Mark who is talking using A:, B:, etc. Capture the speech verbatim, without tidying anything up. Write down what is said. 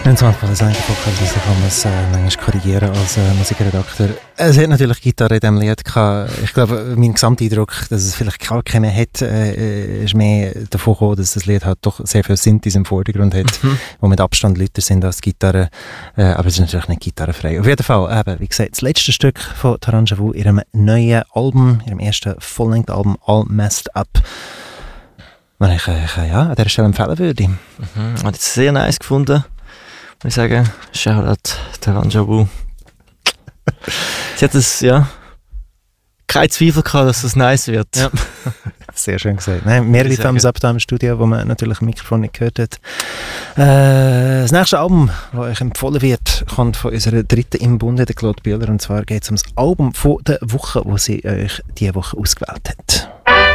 A: Wenn es manchmal das eigentlich vorkommt, also kann man es äh, manchmal korrigieren als äh, Musikredakteur. Es hat natürlich Gitarre in diesem Lied gehabt. Ich glaube, mein Gesamteindruck, dass es vielleicht gar keine hat, äh, ist mehr davon gekommen, dass das Lied halt doch sehr viel Synthes im Vordergrund hat, mhm. wo mit Abstand lauter sind als die Gitarre. Äh, aber es ist natürlich nicht gitarrenfrei. Auf jeden Fall, eben, wie gesagt, das letzte Stück von Taranja Vu, ihrem neuen Album, ihrem ersten Full-Length-Album All Messed Up, was ich, ich ja, an dieser Stelle empfehlen würde.
B: Mhm. Ich habe es sehr nice gefunden. Ich sage, Shoutout Taranja Vu. Sie hat es, ja, kein Zweifel gehabt, dass es nice wird.
A: Ja. Sehr schön gesagt. Nein, mehrere Thumbs up da im Studio, wo man natürlich im Mikrofon nicht gehört hat. Äh, das nächste Album, das euch empfohlen wird, kommt von unserer dritten im Bunde, der Claude Bühler. Und zwar geht es um das Album von der Woche, das sie euch diese Woche ausgewählt hat.